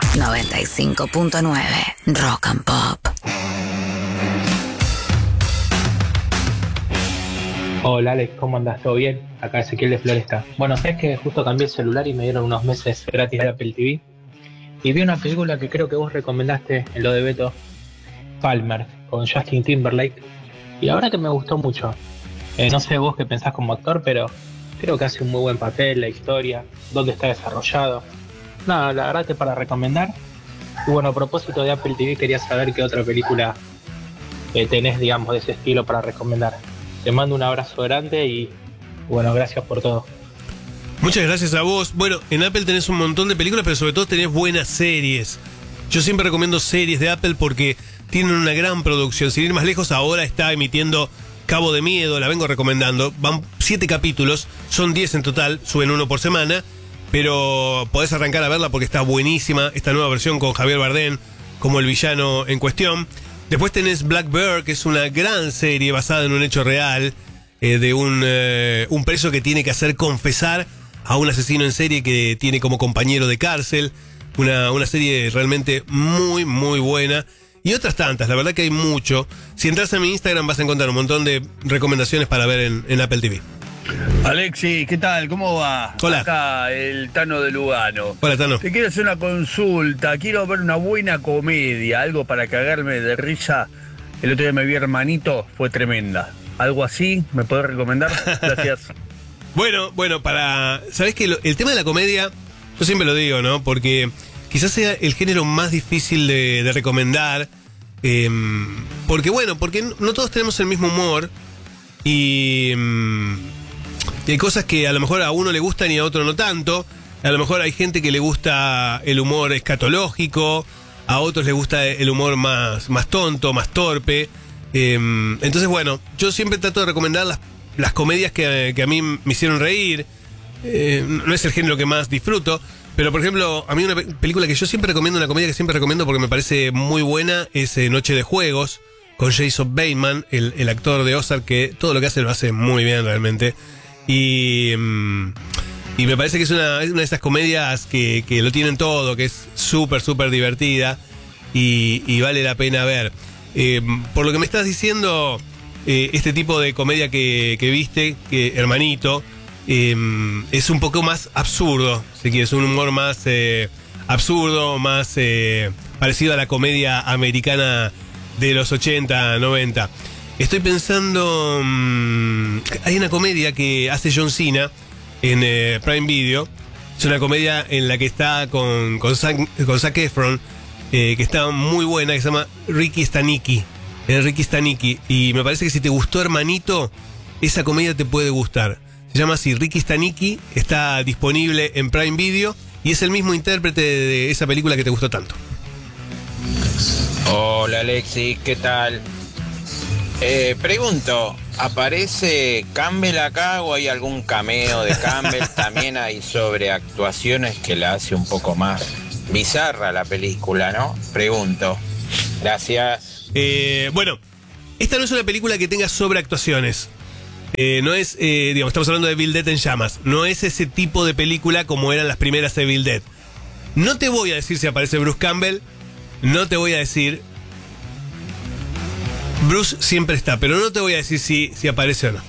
95.9 Rock and Pop. Hola Alex, ¿cómo andás? ¿Todo bien? Acá Ezequiel de Floresta. Bueno, sabes que justo cambié el celular y me dieron unos meses gratis de Apple TV. Y vi una película que creo que vos recomendaste en lo de Beto, Palmer, con Justin Timberlake. Y la verdad que me gustó mucho. No sé vos qué pensás como actor, pero creo que hace un muy buen papel, la historia, dónde está desarrollado. Nada, la verdad que para recomendar. Y bueno, a propósito de Apple TV, quería saber qué otra película tenés, digamos, de ese estilo para recomendar. Te mando un abrazo grande y bueno, gracias por todo. Muchas gracias a vos. Bueno, en Apple tenés un montón de películas, pero sobre todo tenés buenas series. Yo siempre recomiendo series de Apple porque tienen una gran producción. Sin ir más lejos, ahora está emitiendo Cabo de Miedo, la vengo recomendando. Van 7 capítulos, son 10 en total, suben uno por semana. Pero podés arrancar a verla porque está buenísima. Esta nueva versión con Javier Bardem como el villano en cuestión. Después tenés Black Bear, que es una gran serie basada en un hecho real de un preso que tiene que hacer confesar a un asesino en serie que tiene como compañero de cárcel. Una serie realmente muy, muy buena. Y otras tantas, la verdad que hay mucho. Si entras a mi Instagram vas a encontrar un montón de recomendaciones para ver en Apple TV. Alexi, ¿qué tal? ¿Cómo va? Hola. Acá el Tano de Lugano. Hola, Tano. Te quiero hacer una consulta. Quiero ver una buena comedia, algo para cagarme de risa. El otro día me vi Hermanito, fue tremenda. ¿Algo así? ¿Me podés recomendar? Gracias. Bueno, ¿sabés qué? El tema de la comedia, yo siempre lo digo, ¿no? Porque quizás sea el género más difícil de recomendar. Porque no todos tenemos el mismo humor. Y hay cosas que a lo mejor a uno le gustan y a otro no tanto. A lo mejor hay gente que le gusta el humor escatológico, a otros les gusta el humor más tonto, más torpe. Entonces, bueno, yo siempre trato de recomendar las comedias que a mí me hicieron reír. No es el género que más disfruto, pero por ejemplo, a mí una película que yo siempre recomiendo, una comedia que siempre recomiendo porque me parece muy buena, es Noche de Juegos, con Jason Bateman, el actor de Ozark, que todo lo que hace lo hace muy bien realmente. Y me parece que es una de esas comedias que lo tienen todo, que es súper, súper divertida y vale la pena ver. Por lo que me estás diciendo, este tipo de comedia que viste, Hermanito, es un poco más absurdo, si quieres, un humor más absurdo, más parecido a la comedia americana de los 80, 90. Estoy pensando, hay una comedia que hace John Cena en Prime Video. Es una comedia en la que está con Zac Efron, que está muy buena, que se llama Ricky Stanicky. Ricky Stanicky. Y me parece que si te gustó Hermanito, esa comedia te puede gustar. Se llama así, Ricky Stanicky, está disponible en Prime Video y es el mismo intérprete de esa película que te gustó tanto. Hola Alexis, ¿qué tal? Pregunto, ¿aparece Campbell acá o hay algún cameo de Campbell? También hay sobreactuaciones que la hace un poco más bizarra la película, ¿no? Pregunto. Gracias. Bueno, esta no es una película que tenga sobreactuaciones. No es, estamos hablando de Evil Dead en llamas. No es ese tipo de película como eran las primeras Evil Dead. No te voy a decir si aparece Bruce Campbell. No te voy a decir. Bruce siempre está, pero no te voy a decir si aparece o no.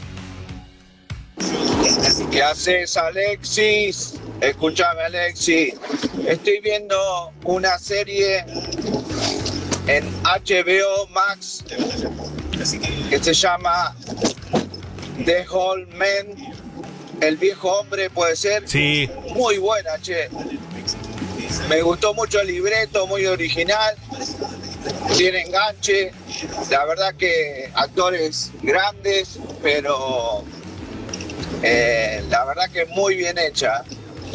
¿Qué haces, Alexis? Escúchame, Alexis. Estoy viendo una serie en HBO Max que se llama The Old Man, el viejo hombre, ¿puede ser? Sí. Muy buena, che. Me gustó mucho el libreto, muy original. Tiene enganche. La verdad que actores grandes, pero la verdad que muy bien hecha.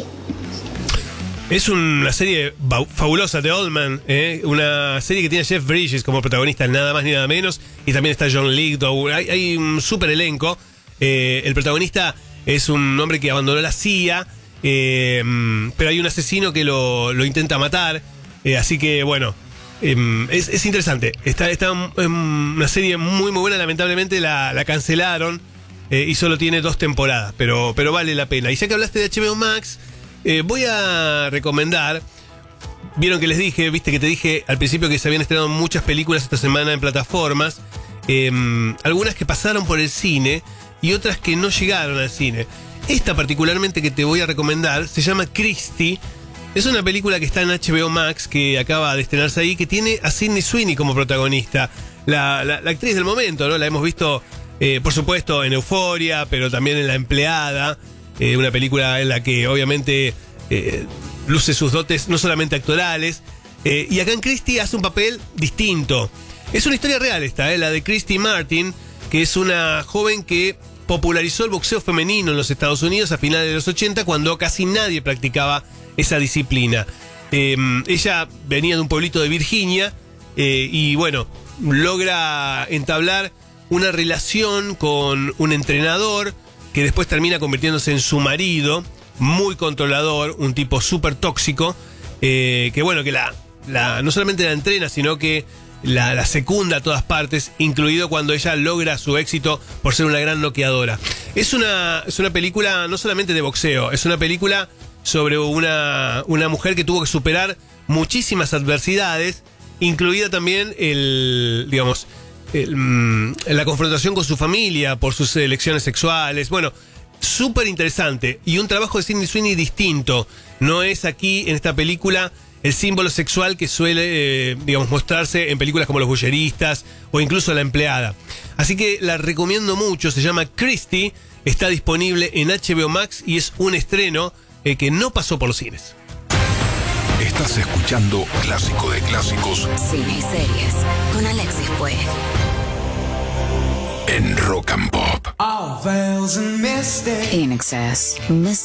Es una serie fabulosa, The Old Man, una serie que tiene a Jeff Bridges como protagonista, nada más ni nada menos, y también está John Lithgow. Hay un súper elenco. El protagonista es un hombre que abandonó la CIA, pero hay un asesino que lo intenta matar, así que bueno, es interesante. Está una serie muy muy buena. Lamentablemente la cancelaron y solo tiene 2 temporadas, pero vale la pena. Y ya que hablaste de HBO Max, voy a recomendar vieron que les dije, viste que te dije al principio que se habían estrenado muchas películas esta semana en plataformas, algunas que pasaron por el cine y otras que no llegaron al cine. Esta particularmente que te voy a recomendar se llama Christie. Es una película que está en HBO Max, que acaba de estrenarse ahí, que tiene a Sydney Sweeney como protagonista, la actriz del momento, ¿no? La hemos visto, por supuesto, en Euphoria, pero también en La Empleada, una película en la que obviamente luce sus dotes no solamente actorales, y acá en Christie hace un papel distinto. Es una historia real esta, la de Christy Martin, que es una joven que popularizó el boxeo femenino en los Estados Unidos a finales de los 80, cuando casi nadie practicaba esa disciplina. Ella venía de un pueblito de Virginia y bueno, logra entablar una relación con un entrenador que después termina convirtiéndose en su marido, muy controlador, un tipo súper tóxico, que bueno, que no solamente la entrena, sino que la secunda a todas partes, incluido cuando ella logra su éxito por ser una gran noqueadora. Es una película no solamente de boxeo, es una película sobre una mujer que tuvo que superar muchísimas adversidades, incluida también la confrontación con su familia por sus elecciones sexuales. Bueno, súper interesante y un trabajo de Sydney Sweeney distinto. No es aquí en esta película el símbolo sexual que suele, mostrarse en películas como Los Bulleristas o incluso La Empleada. Así que la recomiendo mucho, se llama Christie, está disponible en HBO Max y es un estreno que no pasó por los cines. Estás escuchando Clásico de Clásicos, Cine y series con Alexis Puig. en Rock and Pop. In Excess, Mr.